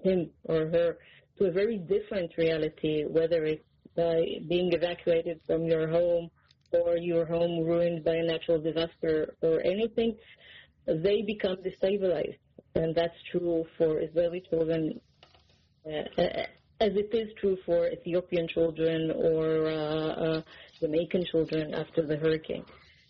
him or her to a very different reality, whether it's by being evacuated from your home or your home ruined by a natural disaster or anything, they become destabilized. And that's true for Israeli children, as it is true for Ethiopian children or Jamaican children after the hurricane.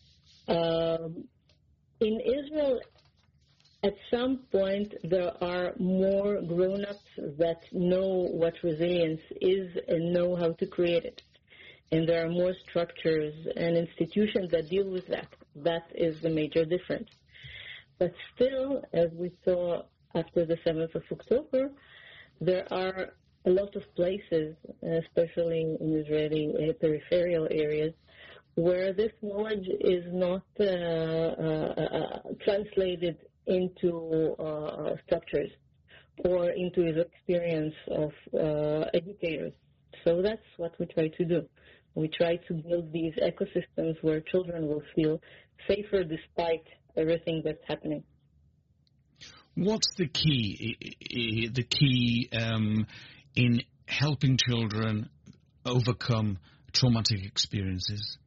In Israel, at some point, there are more grown-ups that know what resilience is and know how to create it. And there are more structures and institutions that deal with that. That is the major difference. But still, as we saw after the 7th of October, there are a lot of places, especially in Israeli peripheral areas, where this knowledge is not translated into structures or into the experience of educators. So that's what we try to do. We try to build these ecosystems where children will feel safer despite everything that's happening. What's the key in helping children overcome traumatic experiences?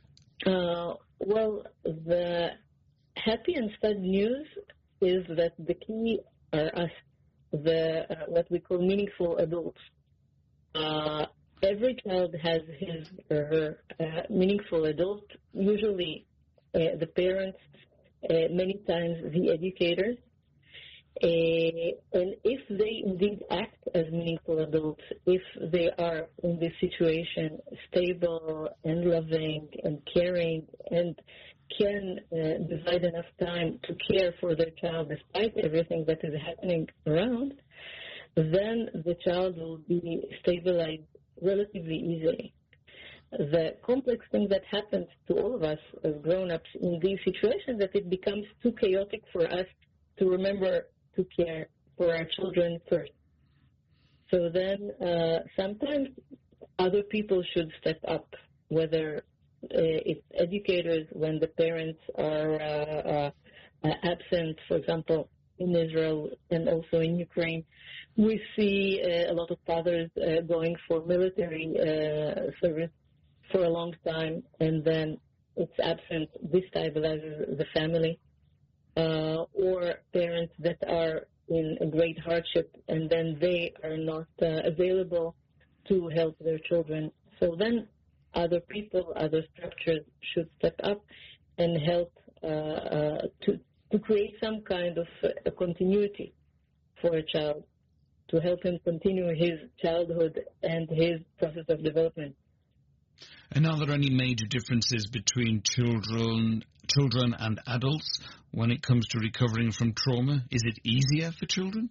Well, the happy and sad news is that the key are us, what we call meaningful adults. Every child has his or her meaningful adult, usually the parents, many times the educators. And if they indeed act as meaningful adults, if they are in this situation stable and loving and caring and can divide enough time to care for their child despite everything that is happening around, then the child will be stabilized relatively easily. The complex thing that happens to all of us as grown-ups in these situations that it becomes too chaotic for us to remember to care for our children first. So then sometimes other people should step up, whether it's educators when the parents are absent, for example, in Israel and also in Ukraine. We see a lot of fathers going for military service for a long time, and then it's absent, destabilizes the family. Or parents that are in a great hardship and then they are not available to help their children. So then other people, other structures should step up and help to create some kind of a continuity for a child, to help him continue his childhood and his process of development. And are there any major differences between children and adults when it comes to recovering from trauma? Is it easier for children?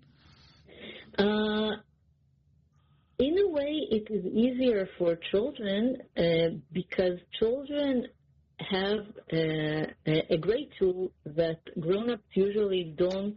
In a way, it is easier for children because children have a great tool that grown-ups usually don't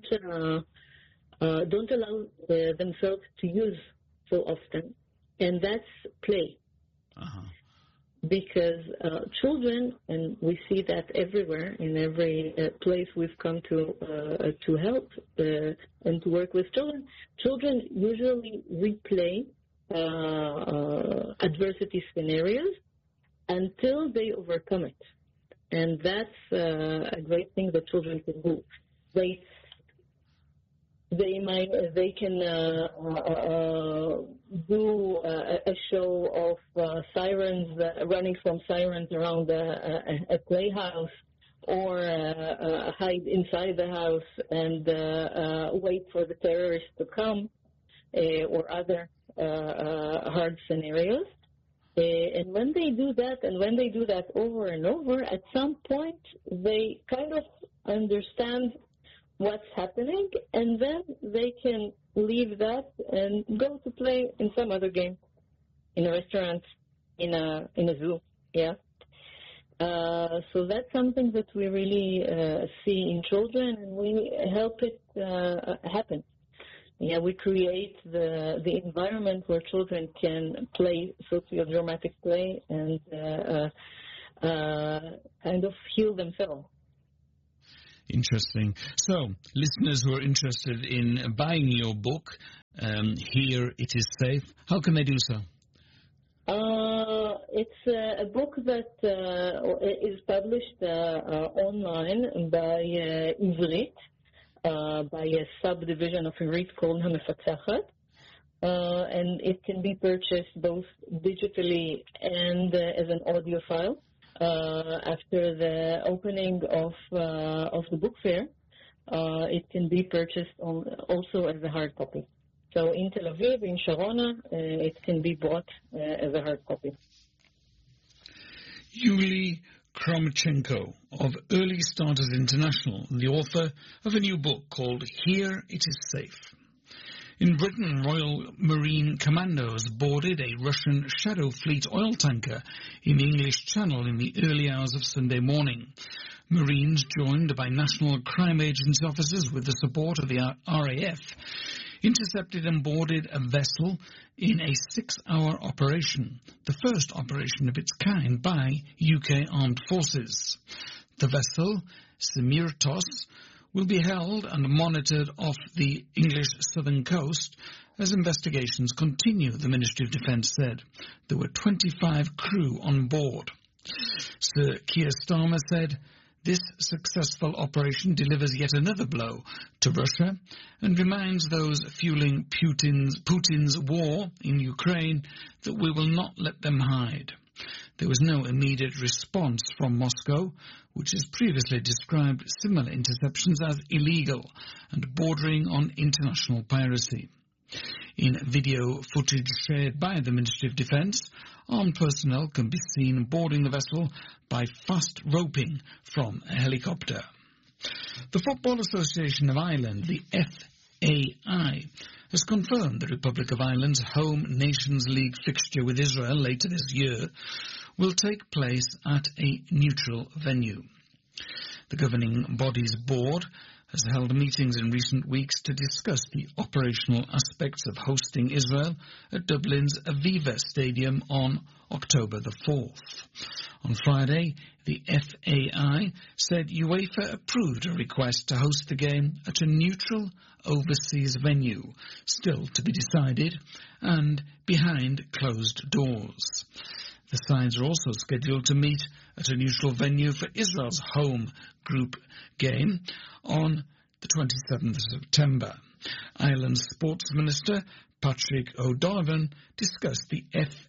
allow themselves to use so often, and that's play. Uh-huh. Because children, and we see that everywhere, in every place we've come to help and to work with children usually replay adversity scenarios until they overcome it. And that's a great thing that children can do. They can do a show of sirens, running from sirens around a playhouse, or hide inside the house and wait for the terrorists to come, or other hard scenarios. And when they do that, and when they do that over and over, at some point they kind of understand what's happening, and then they can leave that and go to play in some other game, in a restaurant, in a zoo, yeah. So that's something that we really see in children, and we help it happen. Yeah, we create the environment where children can play sociodramatic play and kind of heal themselves. Interesting. So, listeners who are interested in buying your book, Here It Is Safe. How can they do so? It's a book that is published online by Ivrit, by a subdivision of Ivrit called HaMefatzachat. And it can be purchased both digitally and as an audio file. After the opening of the book fair, it can be purchased also as a hard copy. So in Tel Aviv, in Sharona, it can be bought as a hard copy. Yuli Kromchenko of Early Starters International, the author of a new book called Here It Is Safe. In Britain, Royal Marine Commandos boarded a Russian Shadow Fleet oil tanker in the English Channel in the early hours of Sunday morning. Marines, joined by National Crime Agency officers with the support of the RAF, intercepted and boarded a vessel in a 6-hour operation, the first operation of its kind by UK armed forces. The vessel, Semirtos, will be held and monitored off the English southern coast as investigations continue, the Ministry of Defence said. There were 25 crew on board. Sir Keir Starmer said, "This successful operation delivers yet another blow to Russia and reminds those fueling Putin's war in Ukraine that we will not let them hide." There was no immediate response from Moscow, which has previously described similar interceptions as illegal and bordering on international piracy. In video footage shared by the Ministry of Defence, armed personnel can be seen boarding the vessel by fast roping from a helicopter. The Football Association of Ireland, the FAI, has confirmed the Republic of Ireland's home Nations League fixture with Israel later this year will take place at a neutral venue. The governing body's board has held meetings in recent weeks to discuss the operational aspects of hosting Israel at Dublin's Aviva Stadium on October the 4th. On Friday, the FAI said UEFA approved a request to host the game at a neutral overseas venue, still to be decided, and behind closed doors. The sides are also scheduled to meet at a neutral venue for Israel's home group game on the 27th of September. Ireland's Sports Minister Patrick O'Donovan discussed the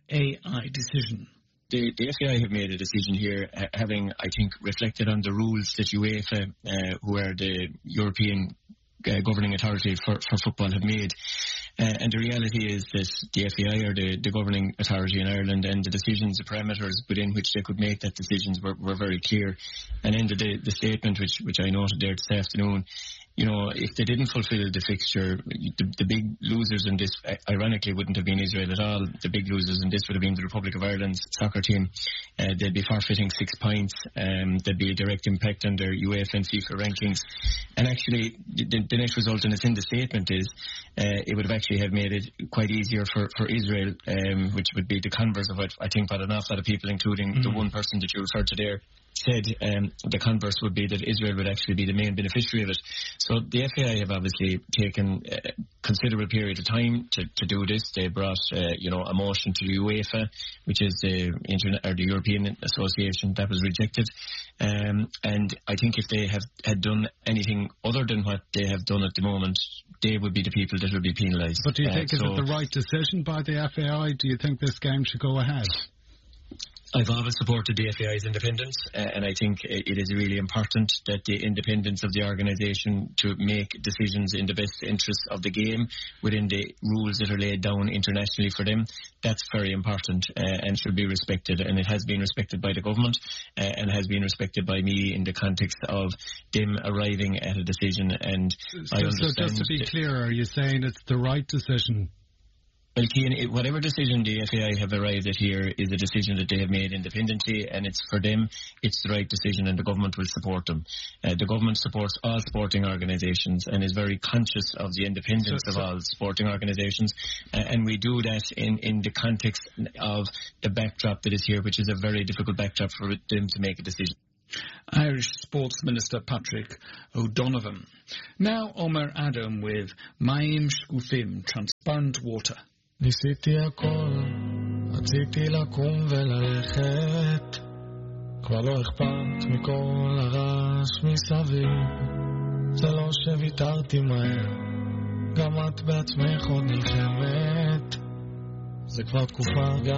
FAI decision. The FAI have made a decision here, having, I think, reflected on the rules that UEFA, who are the European governing authority for football, have made. And the reality is that the FAI are the governing authority in Ireland, and the decisions, the parameters within which they could make that decisions were very clear. And in the statement which I noted there this afternoon, you know, if they didn't fulfill the fixture, the big losers in this, ironically, wouldn't have been Israel at all. The big losers in this would have been the Republic of Ireland's soccer team. They'd be forfeiting 6 points. There'd be a direct impact on their UEFA and FIFA rankings. And actually, the net result, and it's in the statement, is it would have actually have made it quite easier for Israel, which would be the converse of what I think what an awful lot of people, including the one person that you referred to there, said. The converse would be that Israel would actually be the main beneficiary of it. So the FAI have obviously taken a considerable period of time to do this. They brought a motion to the UEFA, which is the European Association. That was rejected. And I think if they had done anything other than what they have done at the moment, they would be the people that would be penalised. But do you think is it the right decision by the FAI? Do you think this game should go ahead? I've always supported the FAI's independence, and I think it is really important that the independence of the organisation to make decisions in the best interests of the game within the rules that are laid down internationally for them. That's very important and should be respected, and it has been respected by the government and has been respected by me in the context of them arriving at a decision. And I understand. So just to be clear, are you saying it's the right decision? Well, Cian, whatever decision the FAI have arrived at here is a decision that they have made independently, and it's for them, it's the right decision, and the government will support them. The government supports all sporting organisations and is very conscious of the independence of all sporting organisations, and we do that in the context of the backdrop that is here, which is a very difficult backdrop for them to make a decision. Irish Sports Minister Patrick O'Donovan. Now Omer Adam with Mayim Shkufim, Transparent Water. ניסיתי הכל, רציתי לקום וללכת, כבר לא אכפת מכל הרעש מסביב, זה לא שוויתרתי מהר, גם את בעצמך עוד נלחמת, זה כבר תקופה גם